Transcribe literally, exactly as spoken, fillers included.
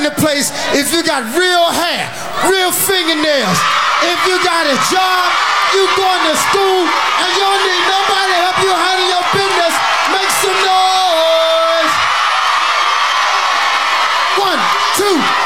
the place if you got real hair, real fingernails. If you got a job, you going to school, and you don't need nobody to help you handle your business, make some noise. One, two,